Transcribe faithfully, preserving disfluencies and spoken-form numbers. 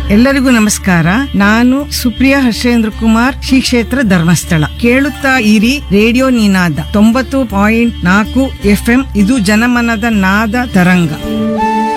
ಎಲ್ಲರಿಗೂ ನಮಸ್ಕಾರ. ನಾನು ಸುಪ್ರಿಯಾ ಹರ್ಷೇಂದ್ರ ಕುಮಾರ್, ಶ್ರೀ ಕ್ಷೇತ್ರ ಧರ್ಮಸ್ಥಳ. ಕೇಳುತ್ತಾ ಇರಿ ರೇಡಿಯೋ ನಿನಾದ ತೊಂಬತ್ತು ಪಾಯಿಂಟ್ ನಾಲ್ಕು ಎಫ್ ಎಂ. ಇದು ಜನಮನದ ನಾದ ತರಂಗ.